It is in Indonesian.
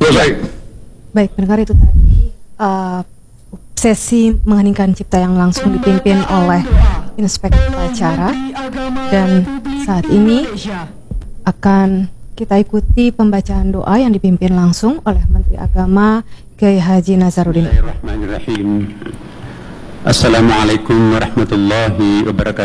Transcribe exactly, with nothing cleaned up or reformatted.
Baik. Baik, pendengar, itu tadi uh, sesi mengheningkan cipta yang langsung dipimpin oleh Inspektur Upacara, dan saat ini akan kita ikuti pembacaan doa yang dipimpin langsung oleh Menteri Agama Kiai Haji Nazaruddin. Bismillahirrahmanirrahim. Assalamualaikum warahmatullahi wabarakatuh.